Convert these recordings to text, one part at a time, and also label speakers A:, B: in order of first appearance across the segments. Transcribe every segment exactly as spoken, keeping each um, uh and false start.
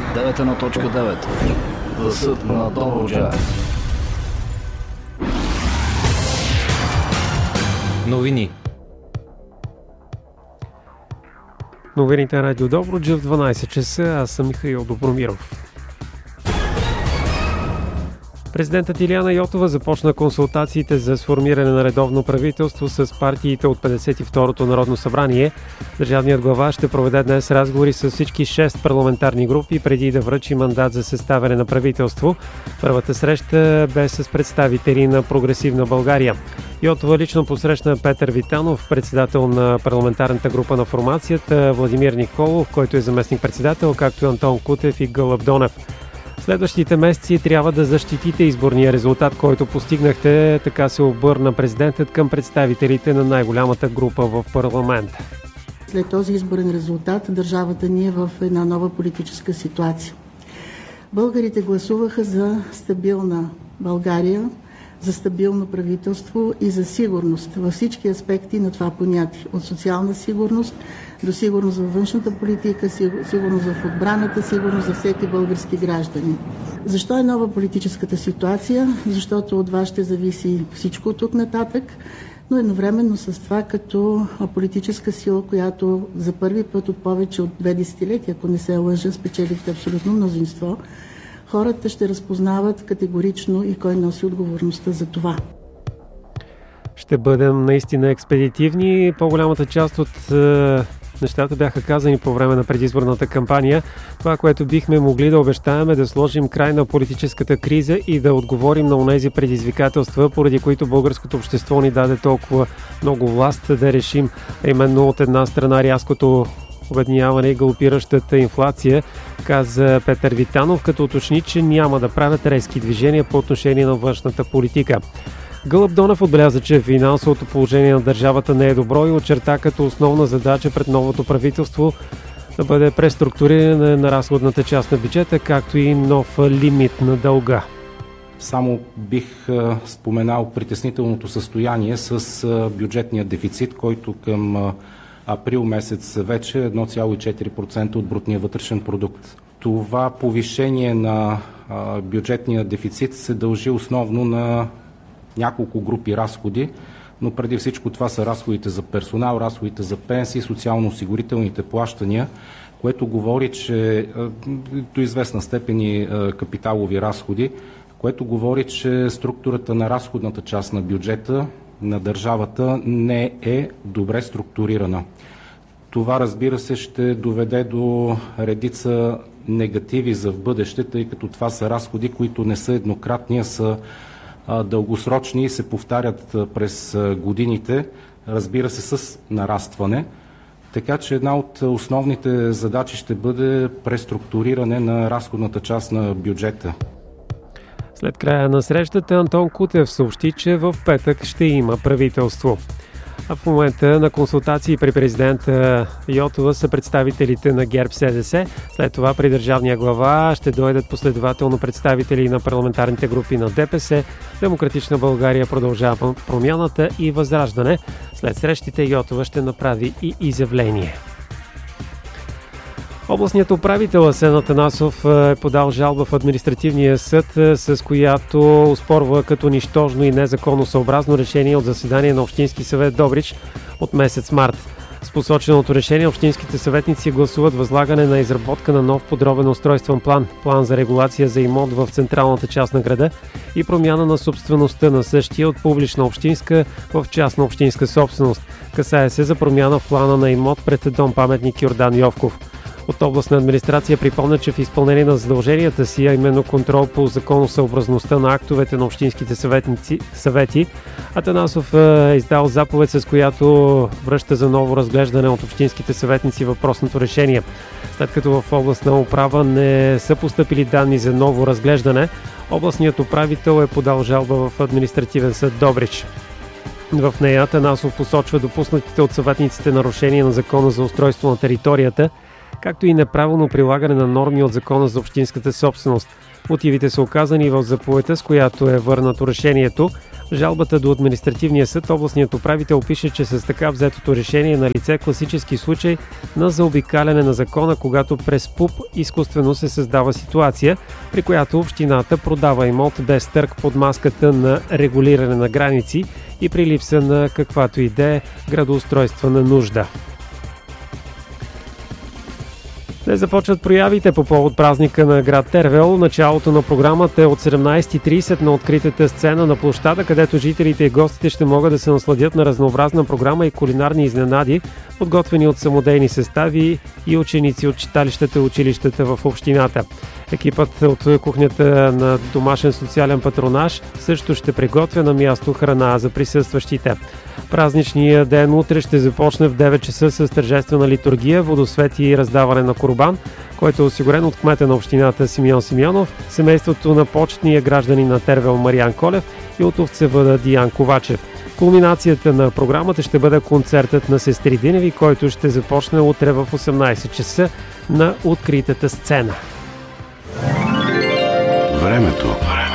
A: девет едно точка девет. Гласът на Добруджа.
B: Новини.
C: Новините на Радио Добруджа в дванайсет часа. Аз съм Михаил Добромиров. Президентът Илияна Йотова започна консултациите за сформиране на редовно правителство с партиите от петдесет и второто Народно събрание. Държавният глава ще проведе днес разговори с всички шест парламентарни групи, преди да връчи мандат за съставяне на правителство. Първата среща бе с представители на Прогресивна България. Йотова лично посрещна Петър Витанов, председател на парламентарната група на формацията, Владимир Николов, който е заместник-председател, както и Антон Кутев и Гълъб Донев. Следващите месеци трябва да защитите изборния резултат, който постигнахте, така се обърна президентът към представителите на най-голямата група в парламента.
D: След този изборен резултат държавата ни е в една нова политическа ситуация. Българите гласуваха за стабилна България, за стабилно правителство и за сигурност във всички аспекти на това понятие. От социална сигурност до сигурност във външната политика, сигурност в отбраната, сигурност за всеки български гражданин. Защо е нова политическата ситуация? Защото от вас ще зависи всичко от тук нататък, но едновременно с това като политическа сила, която за първи път от повече от две десетилетия, ако не се лъжа, спечелихте абсолютно мнозинство, хората ще разпознават категорично и кой носи отговорността за това.
C: Ще бъдем наистина експедитивни. По-голямата част от е, нещата бяха казани по време на предизборната кампания. Това, което бихме могли да обещаем, е да сложим край на политическата криза и да отговорим на онези предизвикателства, поради които българското общество ни даде толкова много власт да решим, именно от една страна рязкото обедняване и галопиращата инфлация, каза Петър Витанов, като уточни, че няма да правят резки движения по отношение на външната политика. Гълъб Донев отбеляза, че финансовото положение на държавата не е добро и очерта като основна задача пред новото правителство да бъде преструктуриране на разходната част на бюджета, както и нов лимит на дълга.
E: Само бих споменал притеснителното състояние с бюджетния дефицит, който към април месец вече едно цяло и четири процента от брутния вътрешен продукт. Това повишение на а, бюджетния дефицит се дължи основно на няколко групи разходи, но преди всичко това са разходите за персонал, разходите за пенсии, социално-осигурителните плащания, което говори, че а, до известна степен и а, капиталови разходи, което говори, че структурата на разходната част на бюджета на държавата не е добре структурирана. Това, разбира се, ще доведе до редица негативи за в бъдеще, тъй като това са разходи, които не са еднократни, а са а, дългосрочни и се повтарят а, през а, годините, разбира се, с нарастване. Така че една от основните задачи ще бъде преструктуриране на разходната част на бюджета.
C: След края на срещата Антон Кутев съобщи, че в петък ще има правителство. А в момента на консултации при президента Йотова са представителите на ГЕРБ-СДС. След това при държавния глава ще дойдат последователно представители на парламентарните групи на ДПС, Демократична България, Продължава промяната и Възраждане. След срещите Йотова ще направи и изявление. Областният управител Асен Атанасов е подал жалба в административния съд, с която оспорва като нищожно и незаконосъобразно решение от заседание на Общински съвет Добрич от месец март. С посоченото решение общинските съветници гласуват възлагане на изработка на нов подробен устройствен план, план за регулация за имот в централната част на града и промяна на собствеността на същия от публична общинска в частна общинска собственост. Касае се за промяна в плана на имот пред дом паметник Йордан Йовков. От областна администрация припомня, че в изпълнение на задълженията си, а именно контрол по законосъобразността на актовете на общинските съветници, съвети, Атанасов е издал заповед, с която връща за ново разглеждане от общинските съветници въпросното решение. След като в областна управа не са постъпили данни за ново разглеждане, областният управител е подал жалба в административен съд Добрич. В нея Атанасов посочва допуснатите от съветниците нарушения на Закона за устройство на територията, както и неправилно прилагане на норми от Закона за общинската собственост. Мотивите са оказани в заповедта, с която е върнато решението. В жалбата до административния съд областният управител пише, че с така взетото решение на лице класически случай на заобикаляне на закона, когато през ПУП изкуствено се създава ситуация, при която общината продава имот без търг под маската на регулиране на граници и при липса на каквато и да е градоустройствена нужда. Те започват проявите по повод празника на град Тервел. Началото на програмата е от седемнайсет и трийсет на откритата сцена на площада, където жителите и гостите ще могат да се насладят на разнообразна програма и кулинарни изненади, подготвени от самодейни състави и ученици от читалищата и училищата в общината. Екипът от кухнята на домашен социален патронаж също ще приготвя на място храна за присъстващите. Празничният ден утре ще започне в девет часа с тържествена литургия, водосвет и раздаване на курбан, който е осигурен от кмета на общината Симеон Симеонов, семейството на почетния гражданин на Тервел Мариан Колев и от овцевъда Диан Ковачев. Кулминацията на програмата ще бъде концертът на сестри Диневи, който ще започне утре в осемнайсет часа на откритата сцена.
B: Времето.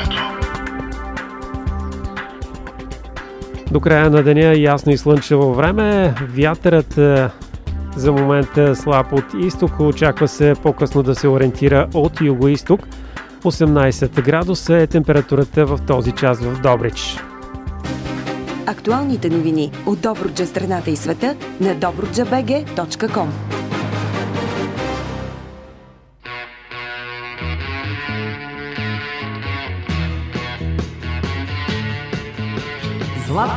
C: До края на деня ясно и слънчево време. Вятърът за момента слаб от изток. Очаква се по-късно да се ориентира от юго-изток. осемнайсет градуса е температурата в този час в Добрич.
F: Актуалните новини от Добруджа, страната и света на добруджа точка бг точка ком.